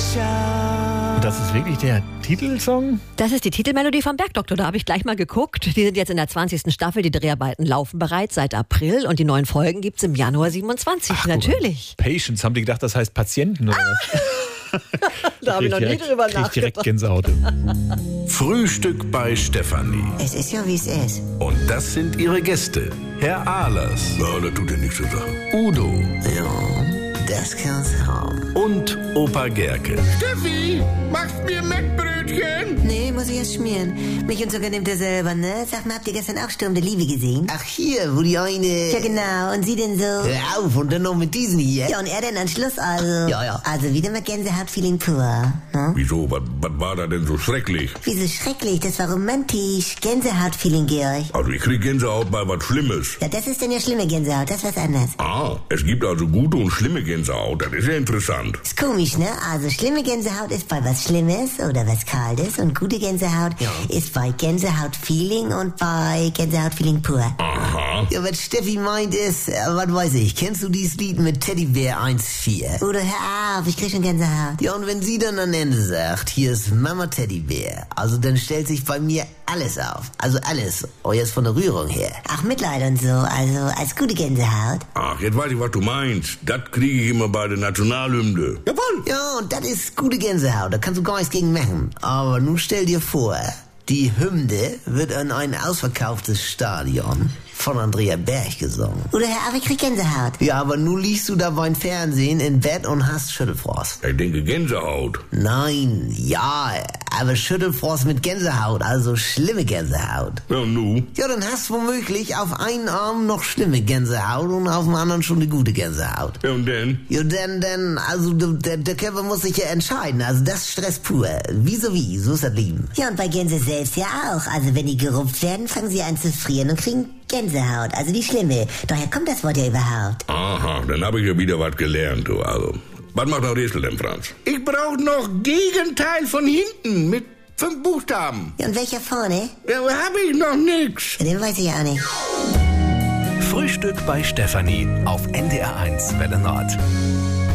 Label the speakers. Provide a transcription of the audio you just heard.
Speaker 1: Das ist wirklich der Titelsong?
Speaker 2: Das ist die Titelmelodie vom Bergdoktor. Da habe ich gleich mal geguckt. Die sind jetzt in der 20. Staffel. Die Dreharbeiten laufen bereits seit April und die neuen Folgen gibt es im Januar 27. Ach, natürlich.
Speaker 1: Patients, haben die gedacht, das heißt Patienten oder was?
Speaker 2: Da habe ich noch nie drüber nachgedacht.
Speaker 1: Direkt Gänsehaut.
Speaker 3: Frühstück bei Stefanie.
Speaker 4: Es ist ja, wie es ist.
Speaker 3: Und das sind ihre Gäste. Herr Ahlers.
Speaker 5: Ja, das tut ja nichts zu sagen.
Speaker 3: Udo.
Speaker 4: Ja, das kann's haben.
Speaker 3: Und Opa Gerke.
Speaker 5: Steffi, machst mir Mettbrötchen?
Speaker 4: Nee, muss ich erst schmieren. Mich und sogar nimmt er selber, ne? Sag mal, habt ihr gestern auch Sturm der Liebe gesehen?
Speaker 6: Ach hier, wo die eine...
Speaker 4: Ja genau, und sie denn so?
Speaker 6: Hör auf, und dann noch mit diesen hier.
Speaker 4: Ja, und er denn an Schluss also?
Speaker 6: Ja.
Speaker 4: Also wieder mal Gänsehaut-Feeling pur, ne?
Speaker 5: Wieso, was war da denn so schrecklich?
Speaker 4: Wieso schrecklich, das war romantisch. Gänsehaut-Feeling, Georg.
Speaker 5: Also ich krieg Gänsehaut bei was Schlimmes.
Speaker 4: Ja, das ist denn ja schlimme Gänsehaut, das ist was anderes.
Speaker 5: Ah, es gibt also gute und schlimme Gänsehaut, das ist ja interessant.
Speaker 4: Ist komisch, ne? Also schlimme Gänsehaut ist bei was Schlimmes oder was Kaltes und gute Gänsehaut ist bei Gänsehaut-Feeling und bei Gänsehaut-Feeling pur.
Speaker 5: Aha.
Speaker 6: Ja, was Steffi meint ist, was weiß ich, kennst du dieses Lied mit Teddybär 1,4?
Speaker 4: Oder hör auf, ich krieg schon Gänsehaut.
Speaker 6: Ja, und wenn sie dann am Ende sagt, hier ist Mama Teddybär, also dann stellt sich bei mir alles auf. Also alles. Oh, jetzt von der Rührung her.
Speaker 4: Ach, Mitleid und so, also als gute Gänsehaut.
Speaker 5: Ach, jetzt weiß ich, was du meinst. Das kriege ich immer bei der Nationalhymne.
Speaker 6: Jawohl. Ja, und das ist gute Gänsehaut, da kannst du gar nichts gegen machen. Aber nun stell dir vor, die Hymne wird in ein ausverkauftes Stadion von Andrea Berg gesungen.
Speaker 4: Oder hör auf, ich krieg Gänsehaut.
Speaker 6: Ja, aber nun liegst du da beim Fernsehen im Bett und hast Schüttelfrost.
Speaker 5: Ich denke Gänsehaut.
Speaker 6: Nein, ja, aber Schüttelfrost mit Gänsehaut, also schlimme Gänsehaut.
Speaker 5: Ja, und nu?
Speaker 6: Ja, dann hast du womöglich auf einen Arm noch schlimme Gänsehaut und auf dem anderen schon eine gute Gänsehaut.
Speaker 5: Ja, und denn?
Speaker 6: Ja, denn, also der Körper muss sich ja entscheiden, also das ist Stress pur. Wie, so ist das Leben.
Speaker 4: Ja, und bei Gänse selbst ja auch. Also wenn die gerupft werden, fangen sie an zu frieren und kriegen Gänsehaut, also die schlimme. Daher kommt das Wort ja überhaupt.
Speaker 5: Aha, dann habe ich ja wieder was gelernt, du, also. Was macht der Rätsel denn, Franz? Ich brauche noch Gegenteil von hinten mit 5 Buchstaben.
Speaker 4: Ja, und welcher vorne?
Speaker 5: Ja, habe ich noch nix.
Speaker 4: Ja, den weiß ich auch nicht.
Speaker 3: Frühstück bei Stefanie auf NDR1 Welle Nord.